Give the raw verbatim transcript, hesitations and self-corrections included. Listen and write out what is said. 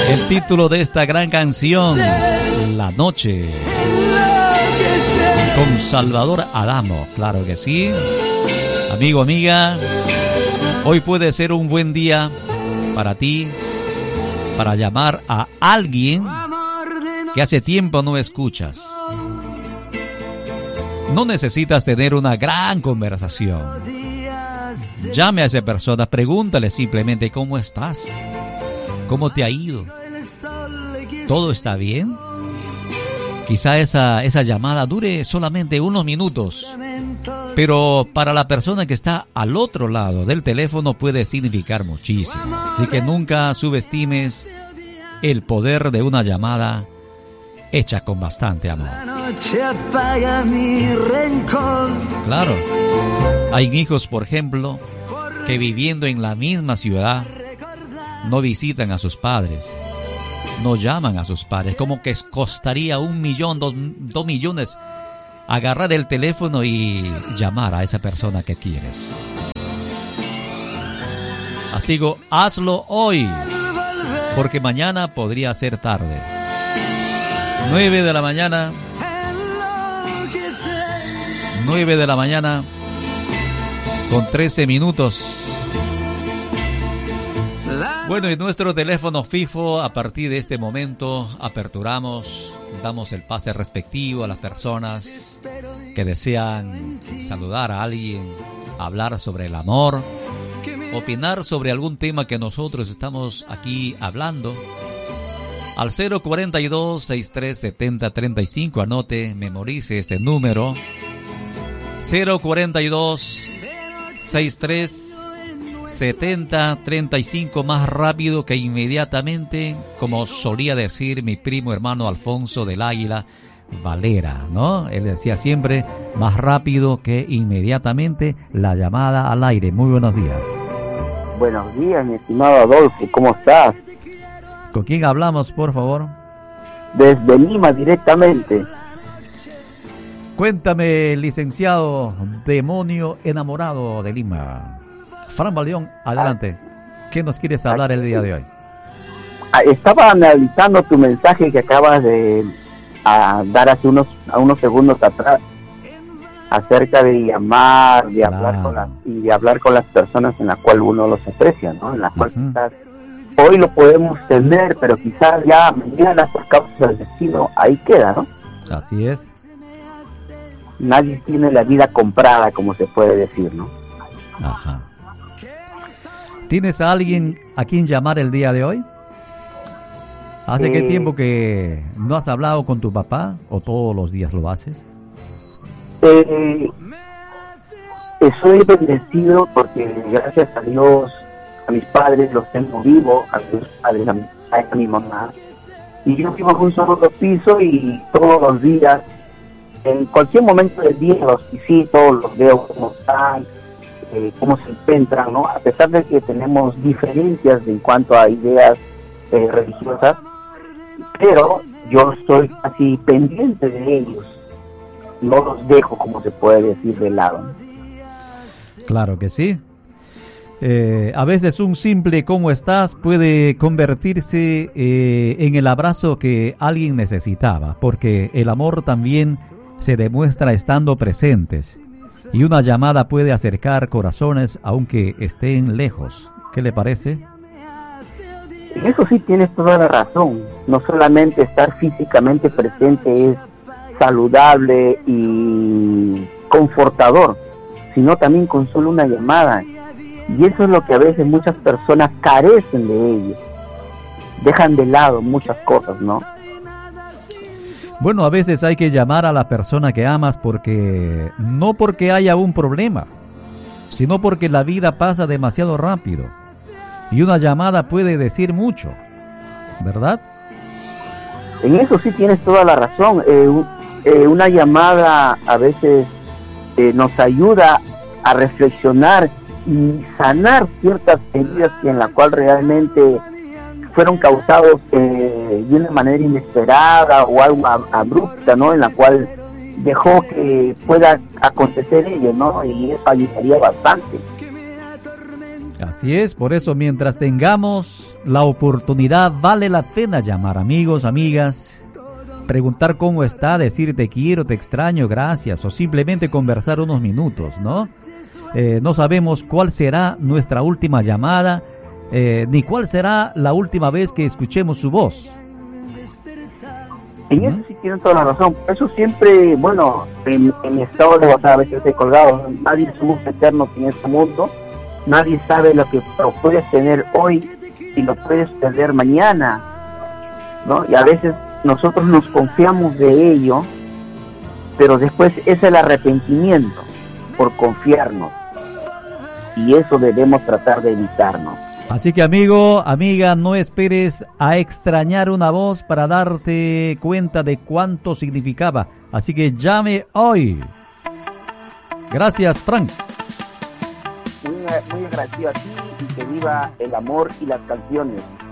El título de esta gran canción, La Noche, con Salvador Adamo, claro que sí. Amigo, amiga, hoy puede ser un buen día para ti, para llamar a alguien que hace tiempo no escuchas. No necesitas tener una gran conversación. Llame a esa persona, pregúntale simplemente cómo estás, cómo te ha ido, ¿todo está bien? Quizá esa, esa llamada dure solamente unos minutos, pero para la persona que está al otro lado del teléfono puede significar muchísimo. Así que nunca subestimes el poder de una llamada hecha con bastante amor. Claro, hay hijos, por ejemplo, que viviendo en la misma ciudad no visitan a sus padres, no llaman a sus padres, como que costaría un millón, dos, dos millones agarrar el teléfono y llamar a esa persona que quieres. Así que hazlo hoy, porque mañana podría ser tarde. nueve de la mañana, nueve de la mañana, con trece minutos. Bueno, y nuestro teléfono FIFO, a partir de este momento, aperturamos, damos el pase respectivo a las personas que desean saludar a alguien, hablar sobre el amor, opinar sobre algún tema que nosotros estamos aquí hablando. Al cero cuarenta y dos, sesenta y tres, setenta, treinta y cinco, anote, memorice este número. cero cuarenta y dos, sesenta y tres, setenta, treinta y cinco, más rápido que inmediatamente, como solía decir mi primo hermano Alfonso del Águila Valera, ¿no? Él decía siempre, más rápido que inmediatamente, la llamada al aire. Muy buenos días. Buenos días, mi estimado Adolfo, ¿cómo estás? ¿Con quién hablamos, por favor? Desde Lima, directamente. Cuéntame, licenciado Demonio Enamorado de Lima. Fran Baleón, adelante. ¿Qué nos quieres hablar el día de hoy? Estaba analizando tu mensaje que acabas de a, dar hace unos, a unos segundos atrás, acerca de llamar, de claro. hablar con las, y de hablar con las personas en las cuales uno los aprecia, ¿no? En las cuales uh-huh. quizás hoy lo podemos tener, pero quizás ya mañana por causas del destino ahí queda, ¿no? Así es. Nadie tiene la vida comprada, como se puede decir, ¿no? Ajá. ¿Tienes a alguien a quien llamar el día de hoy? ¿Hace eh, qué tiempo que no has hablado con tu papá o todos los días lo haces? Eh, soy bendecido porque gracias a Dios, a mis padres los tengo vivos, a, a, a, a mi mamá. Y yo vivo en un solo piso y todos los días, en cualquier momento del día los visito, los veo cómo están, eh, cómo se encuentran, ¿no? A pesar de que tenemos diferencias en cuanto a ideas eh, religiosas, pero yo estoy así pendiente de ellos, no los dejo, como se puede decir, de lado, ¿no? Claro que sí. Eh, a veces un simple ¿cómo estás? Puede convertirse eh, en el abrazo que alguien necesitaba, porque el amor también se demuestra estando presentes, y una llamada puede acercar corazones aunque estén lejos. ¿Qué le parece? En eso sí tienes toda la razón. No solamente estar físicamente presente es saludable y confortador, sino también con solo una llamada. Y eso es lo que a veces muchas personas carecen de ello. Dejan de lado muchas cosas, ¿no? Bueno, a veces hay que llamar a la persona que amas porque no porque haya un problema, sino porque la vida pasa demasiado rápido y una llamada puede decir mucho, ¿verdad? En eso sí tienes toda la razón. Eh, eh, una llamada a veces eh, nos ayuda a reflexionar y sanar ciertas heridas que en la cual realmente fueron causados eh, de una manera inesperada o algo abrupta, ¿no? En la cual dejó que pueda acontecer ello, ¿no? Y eso ayudaría bastante. Así es, por eso mientras tengamos la oportunidad vale la pena llamar, amigos, amigas, preguntar cómo está, decir te quiero, te extraño, gracias, o simplemente conversar unos minutos, ¿no? Eh, no sabemos cuál será nuestra última llamada, eh, ni cuál será la última vez que escuchemos su voz. En eso sí tienen toda la razón. Por eso siempre, bueno, en, en mi estado de WhatsApp a veces he colgado, nadie somos eternos en este mundo, nadie sabe lo que lo puedes tener hoy y lo puedes perder mañana, ¿no? Y a veces nosotros nos confiamos de ello, pero después es el arrepentimiento por confiarnos, y eso debemos tratar de evitarnos. Así que amigo, amiga, no esperes a extrañar una voz para darte cuenta de cuánto significaba. Así que llame hoy. Gracias, Frank. Muy, muy agradecido a ti y que viva el amor y las canciones.